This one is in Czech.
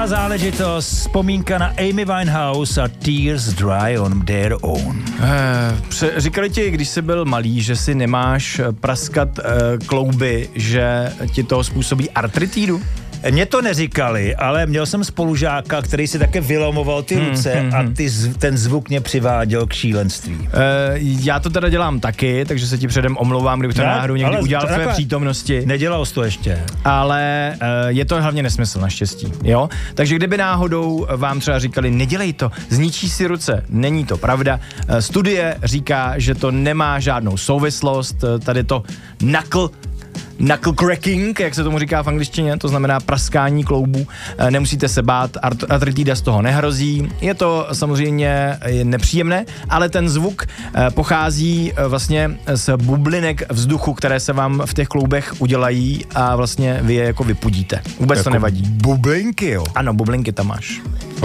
Záležitost, vzpomínka na Amy Winehouse a Tears Dry on Their Own. Říkali ti, když jsi byl malý, že si nemáš praskat klouby, že ti to způsobí artritídu? Mně to neříkali, ale měl jsem spolužáka, který si také vylomoval ty ruce a ten zvuk mě přiváděl k šílenství. Já to teda dělám taky, takže se ti předem omlouvám, kdybych to náhodou někdy udělal v tvé přítomnosti. Nedělal jsi to ještě. Ale je to hlavně nesmysl, naštěstí, jo? Takže kdyby náhodou vám třeba říkali, nedělej to, zničí si ruce, není to pravda. Studie říká, že to nemá žádnou souvislost, tady to knuckle cracking, jak se tomu říká v angličtině, to znamená praskání kloubů, nemusíte se bát, artritída z toho nehrozí, je to samozřejmě nepříjemné, ale ten zvuk pochází vlastně z bublinek vzduchu, které se vám v těch kloubech udělají a vlastně vy je jako vypudíte. Vůbec jako to nevadí. Bublinky, jo? Ano, bublinky tam máš.